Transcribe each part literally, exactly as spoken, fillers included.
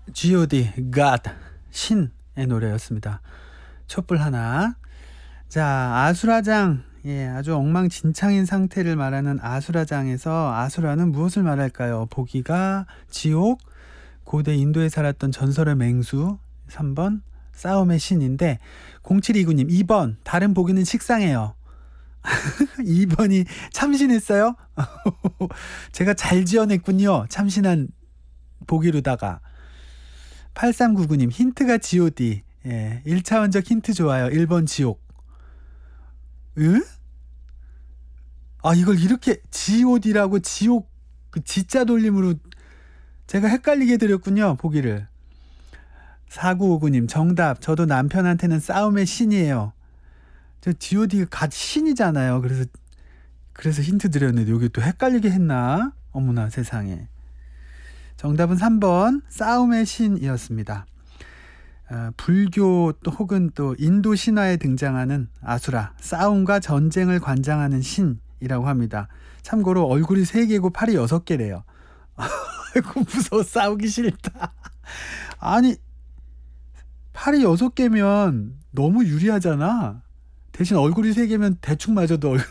지 오 디 God 신의 노래였습니다. 촛불 하나. 자, 아수라장. 예, 아주 엉망진창인 상태를 말하는 아수라장에서 아수라는 무엇을 말할까요? 보기가 지옥, 고대 인도에 살았던 전설의 맹수, 삼 번 싸움의 신인데, 공칠이구 님 이 번 다른 보기는 식상해요. 이 번이 참신했어요? 제가 잘 지어냈군요. 참신한 보기로다가. 팔삼구구 님 힌트가 지 오 디. 예, 일 차원적 힌트 좋아요. 일 번 지옥. 응? 아, 이걸 이렇게 지 오 디라고 지옥 그 지자 돌림으로 제가 헷갈리게 드렸군요. 보기를. 사구오구 님 정답. 저도 남편한테는 싸움의 신이에요. 저 지 오 디가 갓 신이잖아요. 그래서 그래서 힌트 드렸는데 여기 또 헷갈리게 했나? 어머나 세상에. 정답은 삼 번 싸움의 신이었습니다. 어, 불교 또 혹은 또 인도 신화에 등장하는 아수라, 싸움과 전쟁을 관장하는 신이라고 합니다. 참고로 얼굴이 세 개고 팔이 여섯 개래요. 아이고 무서워, 싸우기 싫다. 아니 팔이 여섯 개면 너무 유리하잖아. 대신 얼굴이 세 개면 대충 맞아도 얼...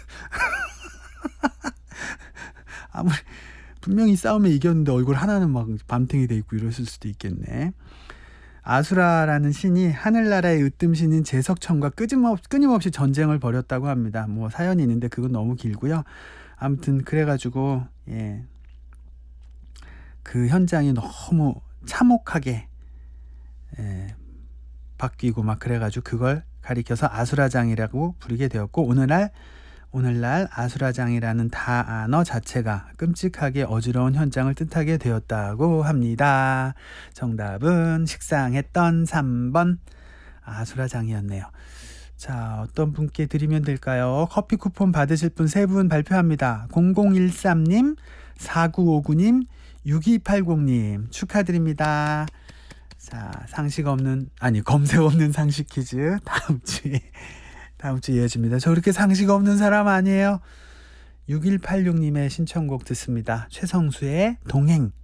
아무리 분명히 싸움에 이겼는데 얼굴 하나는 막 밤탱이 돼 있고 이랬을 수도 있겠네. 아수라라는 신이 하늘나라의 으뜸신인 제석천과 끊임없, 끊임없이 전쟁을 벌였다고 합니다. 뭐 사연이 있는데 그건 너무 길고요. 아무튼 그래가지고 예, 그 현장이 너무 참혹하게 예, 바뀌고 막 그래가지고 그걸 가리켜서 아수라장이라고 부르게 되었고, 오늘날 오늘날 아수라장이라는 단어 자체가 끔찍하게 어지러운 현장을 뜻하게 되었다고 합니다. 정답은 식상했던 삼 번 아수라장이었네요. 자, 어떤 분께 드리면 될까요? 커피 쿠폰 받으실 분 세 분 발표합니다. 공공일삼 님, 사구오구 님, 육이팔공 님 축하드립니다. 자, 상식 없는 아니 검색 없는 상식 퀴즈 다음 주에 다음 주에 이어집니다. 저 그렇게 상식 없는 사람 아니에요. 육일팔육 님의 신청곡 듣습니다. 최성수의 동행.